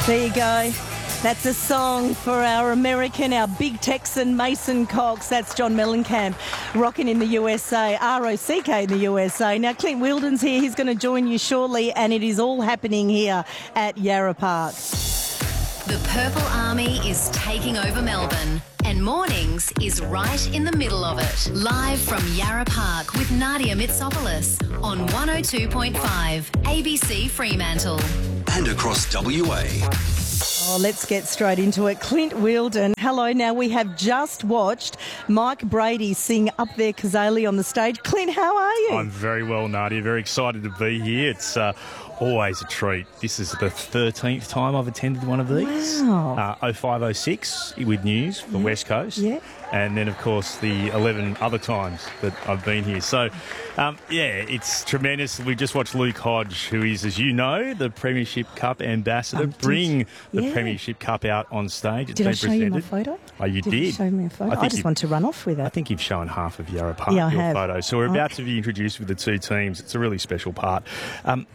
There you go. That's a song for our American, our big Texan, Mason Cox. That's John Mellencamp, rocking in the USA, ROCK in the USA. Now, Clint Wheeldon's here. He's going to join you shortly, and it is all happening here at Yarra Park. The Purple Army is taking over Melbourne, and Mornings is right in the middle of it. Live from Yarra Park with Nadia Mitsopoulos on 102.5 ABC Fremantle. And across WA. Oh, let's get straight into it. Clint Wheeldon, hello. Now, we have just watched Mike Brady sing Up There Kazali on the stage. Clint, how are you? I'm very well, Nadia. Very excited to be here. It's always a treat. This is the 13th time I've attended one of these. Wow. 0506 with News for West Coast. Yeah. And then, of course, the 11 other times that I've been here. So, it's tremendous. We just watched Luke Hodge, who is, as you know, the Premiership Cup ambassador, bring the Premiership Cup out on stage. It's did been I show presented. you my photo? Oh, you did? You show me a photo? I just want to run off with it. I think you've shown half of Yarra Park, Yeah, I your have. photo. So we're about to be introduced with the two teams. It's a really special part. I'm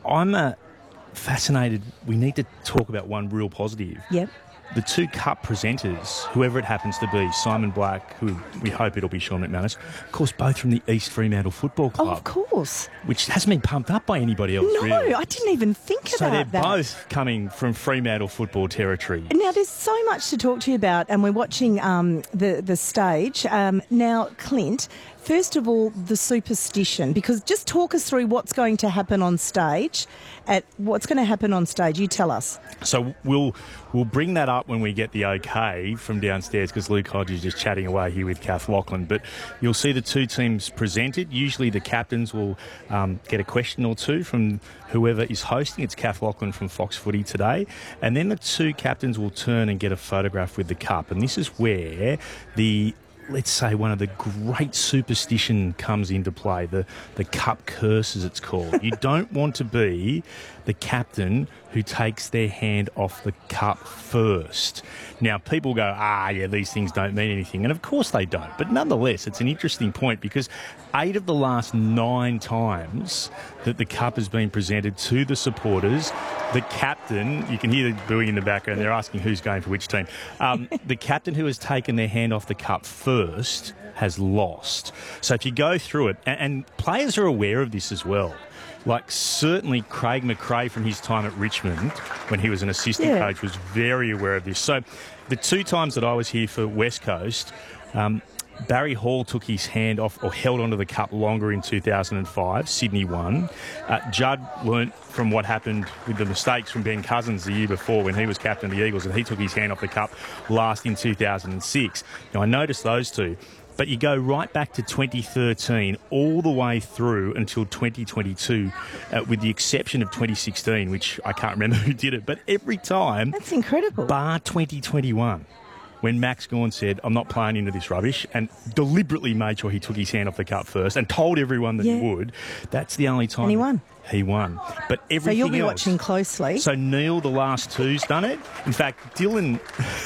fascinated. We need to talk about one real positive. Yep. The two cup presenters, whoever it happens to be, Simon Black, who we hope it'll be Sean McManus, of course, both from the East Fremantle Football Club. Oh, of course. Which hasn't been pumped up by anybody else, No, really. I didn't even think So about they're that. both coming from Fremantle football territory. Now, there's so much to talk to you about, and we're watching the stage. Now, Clint, first of all, the superstition, because just talk us through what's going to happen on stage. What's going to happen on stage? You tell us. So we'll bring that up when we get the okay from downstairs, because Luke Hodge is just chatting away here with Kath Lachlan. But you'll see the two teams presented. Usually the captains will get a question or two from whoever is hosting. It's Kath Lachlan from Fox Footy today. And then the two captains will turn and get a photograph with the cup. And this is where let's say one of the great superstition comes into play, the cup curse, as it's called. You don't want to be the captain who takes their hand off the cup first. Now, people go, these things don't mean anything. And of course they don't. But nonetheless, it's an interesting point, because 8 of the last 9 times that the cup has been presented to the supporters, the captain, you can hear the booing in the background, they're asking who's going for which team. The captain who has taken their hand off the cup first has lost. So if you go through it, and players are aware of this as well. Like, certainly Craig McRae from his time at Richmond, when he was an assistant coach, was very aware of this. So the 2 times that I was here for West Coast, Barry Hall took his hand off or held onto the cup longer in 2005. Sydney won. Judd learnt from what happened with the mistakes from Ben Cousins the year before when he was captain of the Eagles, and he took his hand off the cup last in 2006. Now, I noticed those two. But you go right back to 2013, all the way through until 2022, with the exception of 2016, which I can't remember who did it. But every time... That's incredible. Bar 2021, when Max Gawn said, I'm not playing into this rubbish, and deliberately made sure he took his hand off the cup first and told everyone that he would, that's the only time... And he won. He won. But everything So you'll be else, watching closely. So Neil, the last 2's done it. In fact, Dylan...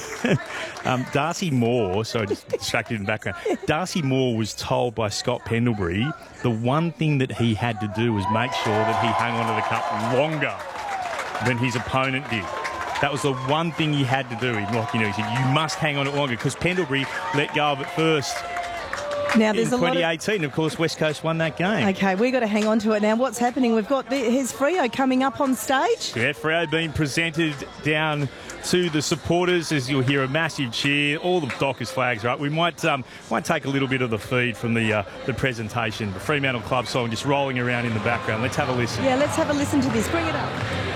Darcy Moore, sorry, just distracted in the background. Darcy Moore was told by Scott Pendlebury the one thing that he had to do was make sure that he hung onto the cup longer than his opponent did. That was the one thing he had to do. He said, you must hang on it longer, because Pendlebury let go of it first. Now, there's in a lot 2018, of course, West Coast won that game. Okay, we've got to hang on to it now. What's happening? We've got his Freo coming up on stage. Yeah, Freo being presented down to the supporters, as you'll hear a massive cheer. All the Dockers flags are up. We might take a little bit of the feed from the presentation. The Fremantle Club song just rolling around in the background. Let's have a listen. Yeah, let's have a listen to this. Bring it up.